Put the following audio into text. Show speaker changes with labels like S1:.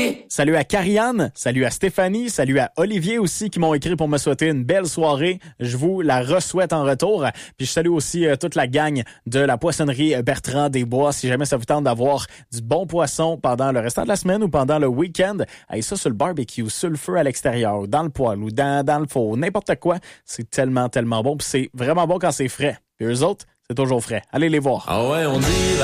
S1: soirée.
S2: Salut à Karianne, salut à Stéphanie, salut à Olivier aussi qui m'ont écrit pour me souhaiter une belle soirée. Je vous la re-souhaite en retour. Puis je salue aussi toute la gang de la poissonnerie Bertrand Desbois. Si jamais ça vous tente d'avoir du bon poisson pendant le restant de la semaine ou pendant le week-end, allez ça sur le barbecue, sur le feu à l'extérieur, dans le poêle ou dans le four, n'importe quoi. C'est tellement bon. Puis c'est vraiment bon quand c'est frais. Puis eux autres, c'est toujours frais. Allez les voir.
S1: Ah ouais, on dit...